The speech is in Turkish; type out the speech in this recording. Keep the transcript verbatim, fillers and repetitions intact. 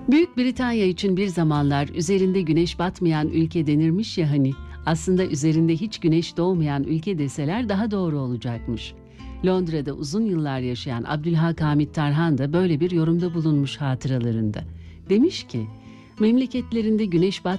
Büyük Britanya için bir zamanlar üzerinde güneş batmayan ülke denirmiş ya hani, aslında üzerinde hiç güneş doğmayan ülke deseler daha doğru olacakmış. Londra'da uzun yıllar yaşayan Abdülhak Hamit Tarhan da böyle bir yorumda bulunmuş hatıralarında. Demiş ki, memleketlerinde güneş bat